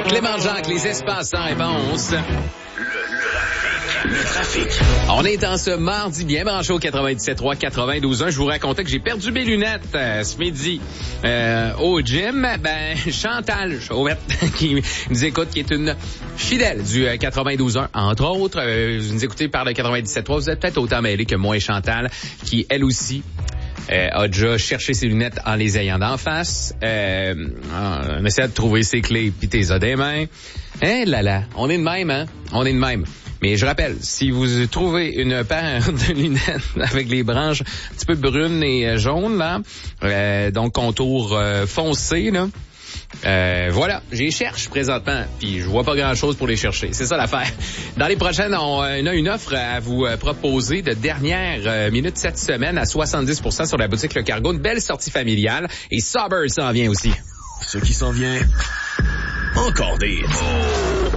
Clément Jacques, les espaces sans réponse. Le trafic. On est en ce mardi bien branché au 97.3, 92.1. Je vous racontais que j'ai perdu mes lunettes ce midi au gym. Chantal Chauvette, qui nous écoute, qui est une fidèle du 92.1, entre autres. Vous nous écoutez par le 97.3. Vous êtes peut-être autant mêlés que moi et Chantal, qui, elle aussi, a déjà cherché ses lunettes en les ayant d'en face. On essaie de trouver ses clés pis tes as des mains. On est de même, hein? On est de même. Mais je rappelle, si vous trouvez une paire de lunettes avec les branches un petit peu brunes et jaunes, là, donc contour foncé, là, voilà, j'y cherche présentement, puis je vois pas grand-chose pour les chercher. C'est ça l'affaire. Dans les prochaines, on a une offre à vous proposer de dernière minute cette semaine à 70% sur la boutique Le Cargo. Une belle sortie familiale. Et Sauber s'en vient aussi. Ce qui s'en vient, encore des